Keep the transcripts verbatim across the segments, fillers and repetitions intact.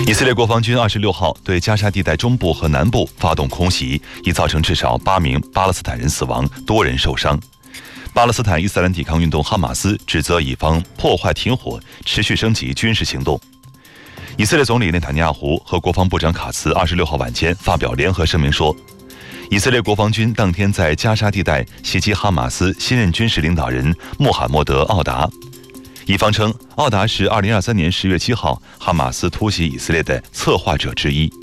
以色列国防军二十六号对加沙地带中部和南部发动空袭，已造成至少八名巴勒斯坦人死亡，多人受伤。巴勒斯坦伊斯兰抵抗运动哈马斯指责以方破坏停火，持续升级军事行动。以色列总理内塔尼亚胡和国防部长卡茨二十六号晚间发表联合声明说，以色列国防军当天在加沙地带袭击哈马斯新任军事领导人穆罕默德·奥达。以方称，奥达是二零二三年十月七号哈马斯突袭以色列的策划者之一。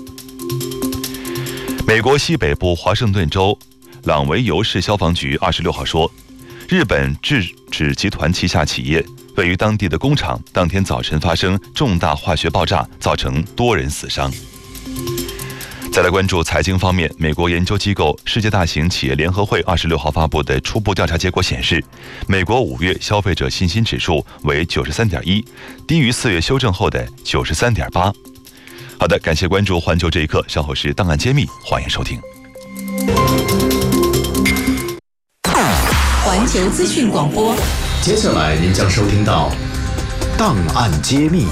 美国西北部华盛顿州朗维尤市消防局二十六号说，日本制纸集团旗下企业位于当地的工厂当天早晨发生重大化学爆炸，造成多人死伤。再来关注财经方面，美国研究机构世界大型企业联合会二十六号发布的初步调查结果显示，美国五月消费者信心指数为九十三点一，低于四月修正后的九十三点八。好的，感谢关注环球这一刻，稍后是档案揭秘，欢迎收听。 环球资讯广播， 接下来您将收听到档案揭秘。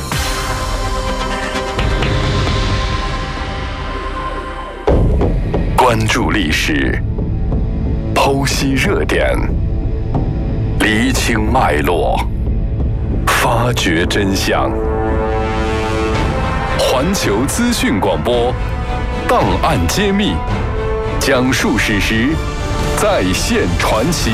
关注历史，剖析热点，厘清脉络，发掘真相。环球资讯广播，档案揭秘，讲述史实，再现传奇。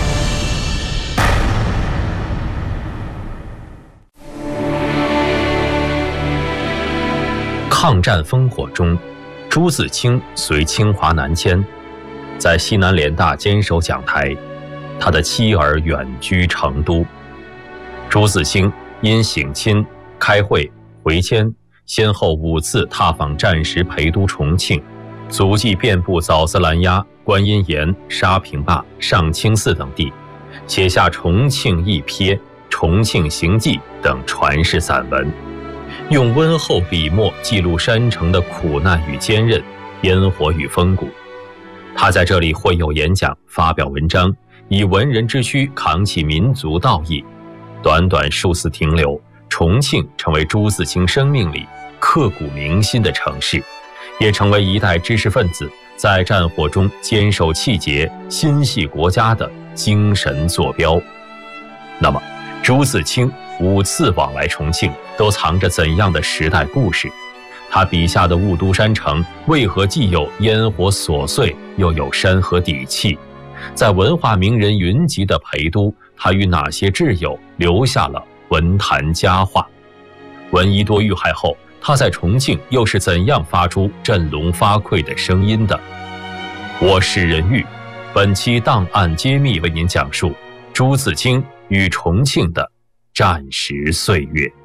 抗战烽火中，朱自清随清华南迁，在西南联大坚守讲台，他的妻儿远居成都。朱自清因省亲、开会、回迁，先后五次踏访战时陪都重庆，足迹遍布枣子拦押、观音岩、沙坪坝、上清寺等地，写下《重庆一瞥》《重庆行记》等传世散文，用温厚笔墨记录山城的苦难与坚韧，烟火与风骨。他在这里会有演讲，发表文章，以文人之躯扛起民族道义。短短数次停留，重庆成为朱自清生命里刻骨铭心的城市，也成为一代知识分子在战火中坚守气节、心系国家的精神坐标。那么，朱自清五次往来重庆，都藏着怎样的时代故事？他笔下的雾都山城为何既有烟火琐碎，又有山河底气？在文化名人云集的陪都，他与哪些挚友留下了文坛佳话？闻一多遇害后，他在重庆又是怎样发出振聋发聩的声音的？我是任玉，本期档案揭秘为您讲述朱自清与重庆的战时岁月。